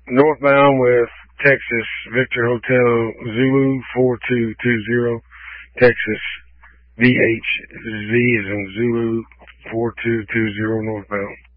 northbound with Texas Victor Hotel Zulu 4220, Texas VHZ is in Zulu 4220 northbound.